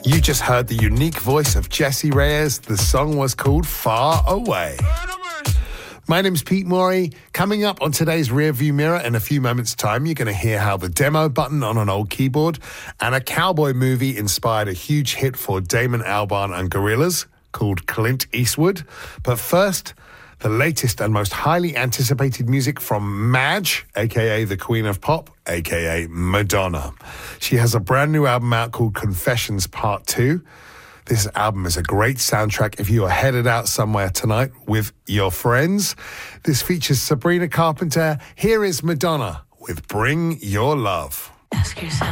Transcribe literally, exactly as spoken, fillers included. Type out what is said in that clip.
You just heard the unique voice of Jessie Reyez. The song was called Far Away. My name's Pete Morey. Coming up on today's Rearview Mirror in a few moments' time, you're going to hear how the demo button on an old keyboard and a cowboy movie inspired a huge hit for Damon Albarn and Gorillaz called Clint Eastwood. But first, the latest and most highly anticipated music from Madge, a k a the Queen of Pop, a k a. Madonna. She has a brand new album out called Confessions Part two. This album is a great soundtrack if you are headed out somewhere tonight with your friends. This features Sabrina Carpenter. Here is Madonna with Bring Your Love. Ask yourself.